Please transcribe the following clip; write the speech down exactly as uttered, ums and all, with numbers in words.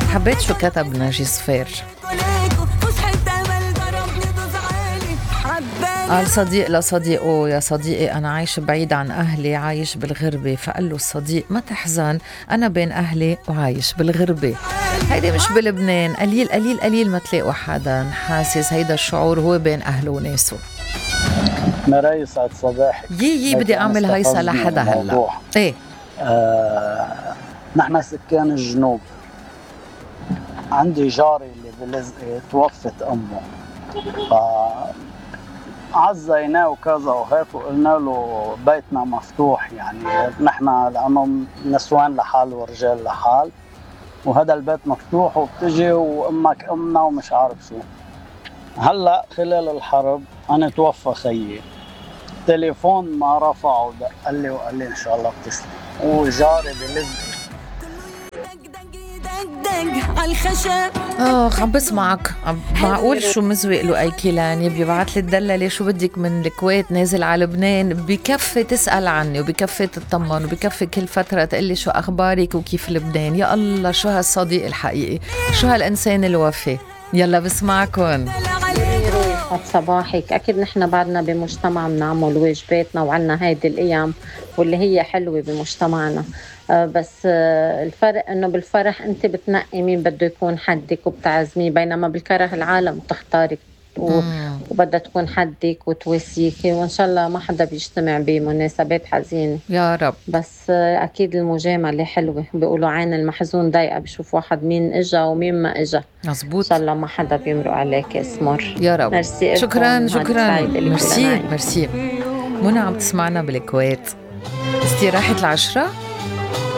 حبيت شو كتب ناجي صفير. قال صديق لصديقه: يا صديقي أنا عايش بعيد عن أهلي، عايش بالغربة. فقال له الصديق: ما تحزن، أنا بين أهلي وعايش بالغربة. هيدي مش بلبنان، قليل قليل قليل ما تلاقوا حدا حاسس هيدا الشعور هو بين أهله وناسه. مرا يسعد صباحك. يي يي بدي أعمل هيصة لحدا هلا. إيه آه، نحن سكان الجنوب. عندي جاري اللي بلزقة توفت أمه، ف عزيناه وكذا وهيك، وقلنا له بيتنا مفتوح، يعني نحن لأنه نسوان لحال ورجال لحال، وهذا البيت مفتوح وبتجي وأمك أمنا ومش عارف شو. هلأ خلال الحرب أنا توفى خيي، تليفون ما رفعه، دق قال لي وقال لي إن شاء الله بتسلم، وجاري بلزقة. آخ عم بسمعك. معقول شو مزوق له أي كيلاني بيبعت لي الدلة شو بدك من الكويت نازل على لبنان، بكفي تسأل عني وبكفي تطمن وبكفي كل فترة تقلي شو أخبارك وكيف لبنان. يا الله شو هالصديق الحقيقي، شو هالإنسان الوفي. يلا بسمعكن. صباحك. أكيد نحن بعدنا بمجتمع بنعمل واجباتنا وعنا هيدي القيم واللي هي حلوة بمجتمعنا، بس الفرق إنه بالفرح أنت بتنقي مين بده يكون حدك وبتعزميه، بينما بالكره العالم بتختارك وبدها تكون حدك وتواسيكي، وإن شاء الله ما حدا بيجتمع بمناسبات حزينة يا رب. بس أكيد المجاملة حلوة، بيقولوا عين المحزون ضيقة، بشوف واحد مين إجا ومين ما إجا. مزبوط. إن شاء الله ما حدا بيمرق عليك اسمر يا رب. مرسي. شكرا شكرا ميرسي ميرسي. منى عم تسمعنا بالكويت. استراحة العشرة